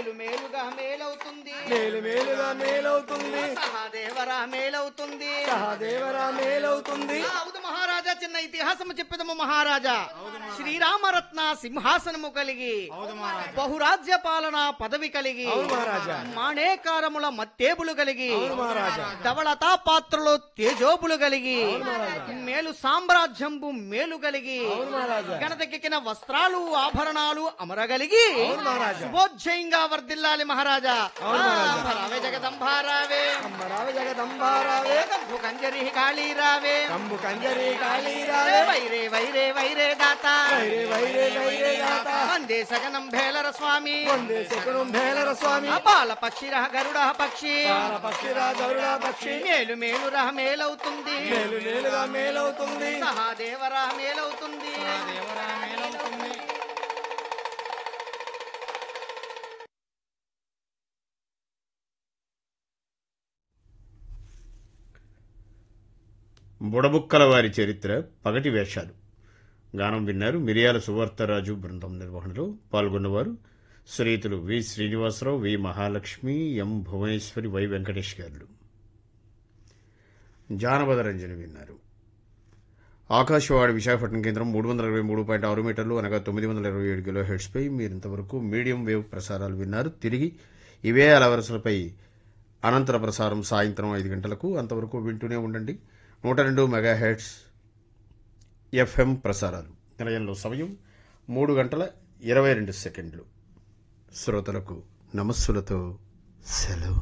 మేలు మేలుగా మేలవుతుంది మేలు మేలుగా మేలవుతుంది సహదేవరా మేలవుతుంది సహదేవరా మేలవుతుంది అవుదు మహారాజా చిన్న ఇతిహాసము చెప్పేదము మహారాజా శ్రీరామరత్న సింహాసనము కలిగి బహురాజ్య పాలన పదవి కలిగి మహారాజా మాణేకారముల మత్తేబులు కలిగి మహారాజా ధవళతా పాత్రలో తేజోబులు కలిగి మేలు సామ్రాజ్యంబు మేలు కలిగి గణతకెక్కిన వస్త్రాలు ఆభరణాలు అమరగలిగి శుభోజ్జయంగా వర్ధిల్లాలి మహారాజా రావే జగదంబారావే రావే జగదంబారావే కంబు కంజరి కాళీరావే కంబు కంజరి కాళీరావే వైరే వైరే వైరే దాత వైరే వైరే వైరే గాత వందే సగనం భేలర స్వామి వందే శకునం భేలర స్వామి బాల పక్షిర గరుడ పక్షి పాల పక్షిరా గరుడ పక్షి మేలు మేలురా మేలవుతుంది మేలు మేలుగా మేలవుతుంది సహదేవరా మేలవుతుంది బుడబుక్కల వారి చరిత్ర పగటి వేషాలు గానం విన్నారు మిరియాల సువర్తరాజు బృందం నిర్వహణలో పాల్గొన్నవారు శ్రీతులు వి శ్రీనివాసరావు వి మహాలక్ష్మి ఎం భువనేశ్వరి వై వెంకటేష్ గారు జానపద రంజని విన్నారు ఆకాశవాణి విశాఖపట్నం కేంద్రం 323.6 మీటర్లు అనగా 927 కిలో హెర్ట్స్పై మీరింతవరకు మీడియం వేవ్ ప్రసారాలు విన్నారు. తిరిగి ఇవే అలవరసలపై అనంతర ప్రసారం సాయంత్రం 5 గంటలకు. అంతవరకు వింటూనే ఉండండి 102 మెగాహెర్ట్జ్ ఎఫ్ఎం ప్రసారాలు. నిలయంలో సమయం 3:22 శ్రోతలకు నమస్సులతో సెలవు.